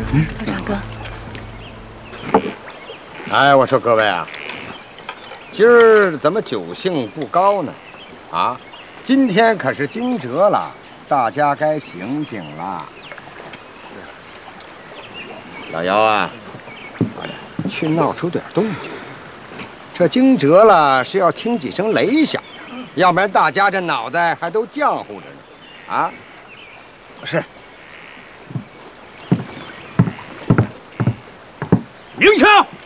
老大哥。 哎，我说各位啊，今儿怎么酒兴不高呢？啊，今天可是惊蛰了，大家该醒醒了。老姚啊，去闹出点动静。这惊蛰了是要听几声雷响，要不然大家这脑袋还都浆糊着呢。啊，是。 鸣枪！